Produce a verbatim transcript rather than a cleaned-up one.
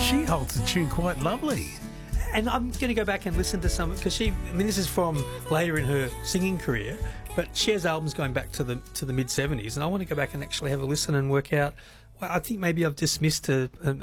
She holds the tune quite lovely. And I'm going to go back and listen to some, because she, I mean, this is from later in her singing career, but she has albums going back to the to the mid seventies, and I want to go back and actually have a listen and work out. Well, I think maybe I've dismissed a, an,